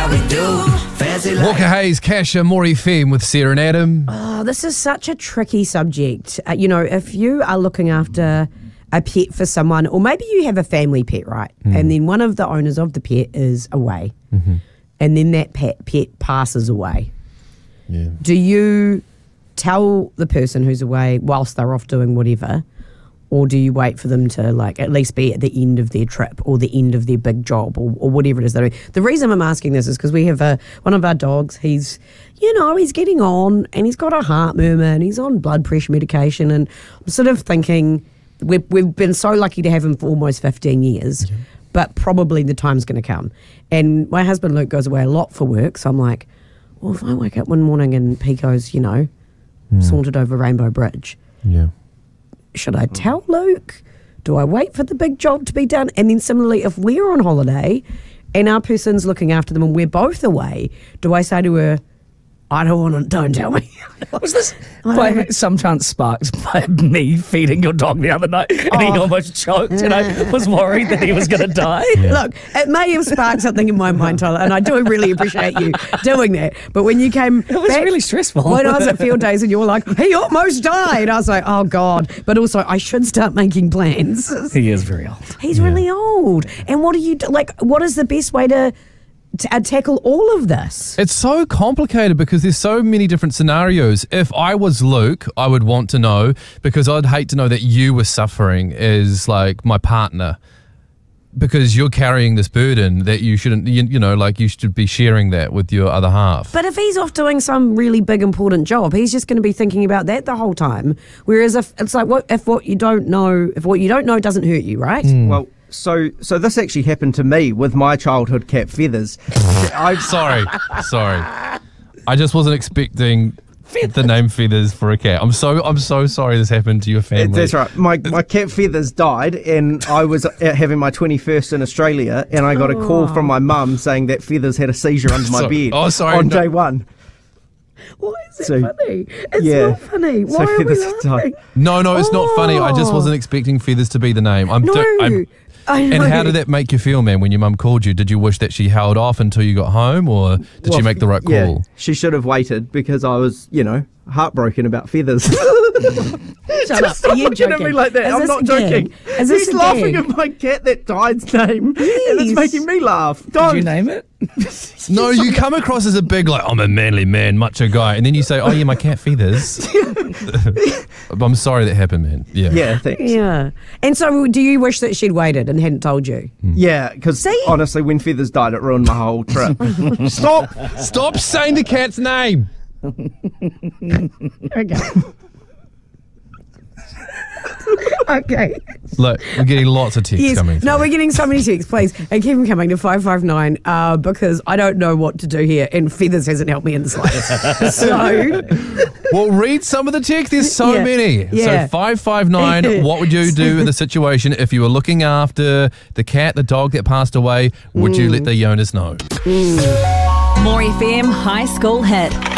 how we do. Fancy life. Walker Hayes, Kasha, Maury Femme with Sarah and Adam. Oh, this is such a tricky subject. If you are looking after a pet for someone, or maybe you have a family pet, right? And then one of the owners of the pet is away. And then that pet passes away. Yeah. Do you tell the person who's away whilst they're off doing whatever, or do you wait for them to at least be at the end of their trip or the end of their big job or whatever it is they're doing? The reason I'm asking this is because we have one of our dogs. He's getting on and he's got a heart murmur and he's on blood pressure medication, and I'm sort of thinking we've been so lucky to have him for almost 15 years, but probably the time's going to come. And my husband Luke goes away a lot for work, so I'm like, well, if I wake up one morning and Pico's, sauntered over Rainbow Bridge, should I tell Luke? Do I wait for the big job to be done? And then similarly, if we're on holiday and our person's looking after them and we're both away, do I say to her, don't tell me? Was this by some chance sparked by me feeding your dog the other night and he almost choked and I was worried that he was going to die? Look, it may have sparked something in my mind, Tyler, and I do really appreciate you doing that. But when you came It was really stressful. When I was at field days and you were like, he almost died, I was like, oh God. But also, I should start making plans. He is very old. He's really old. And what do you do? What is the best way to tackle all of this? It's so complicated because there's so many different scenarios. If I was Luke, I would want to know, because I'd hate to know that you were suffering as my partner, because you're carrying this burden that you shouldn't, you should be sharing that with your other half. But if he's off doing some really big important job, he's just going to be thinking about that the whole time. Whereas if what you don't know doesn't hurt you, right? Well, so this actually happened to me with my childhood cat Feathers. Sorry. I just wasn't expecting the name Feathers for a cat. I'm so sorry this happened to your family. That's right. My cat Feathers died, and I was having my 21st in Australia, and I got a call from my mum saying that Feathers had a seizure under my bed on day one. Why is it funny? It's not funny. Why are we laughing? No, it's not funny. I just wasn't expecting Feathers to be the name. And how did that make you feel, man, when your mum called you? Did you wish that she held off until you got home, or did she make the right call? Yeah, she should have waited, because I was, heartbroken about Feathers. Shut up. Are you looking joking? at me like that. I'm not joking. He's laughing at my cat that died's name, and it's making me laugh. Don't. Did you name it? No, you come across as a big, I'm a manly man, macho guy, and then you say, oh yeah, my cat Feathers. I'm sorry that happened, man. Yeah, thanks. Yeah. And so do you wish that she'd waited and hadn't told you? Yeah, because honestly, when Feathers died, it ruined my whole trip. Stop saying the cat's name. Okay. Look, we're getting lots of texts coming through. No, we're getting so many texts, please. And keep them coming to 559 because I don't know what to do here, and Feathers hasn't helped me in the slightest. So, well, read some of the texts. There's so many. Yeah. So 559, what would you do in the situation if you were looking after the cat, the dog that passed away? Would you let the owners know? More FM High School Hit.